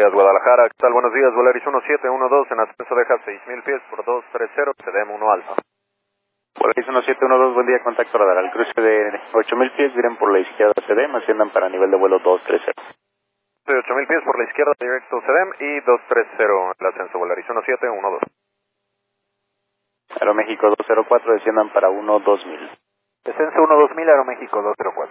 Guadalajara, ¿qué tal? Buenos días, Volaris 1712 en ascenso deja 6.000 pies por 230, CDM 1 Alfa. Volaris 1712, buen día, contacto radar. Al cruce de 8.000 pies, vienen por la izquierda CDM, asciendan para nivel de vuelo 230. De 8.000 pies por la izquierda, directo CDM y 230 el ascenso, Volaris 1712. Aeroméxico 204, desciendan para 12000. Descenso 12000, Aeroméxico 204.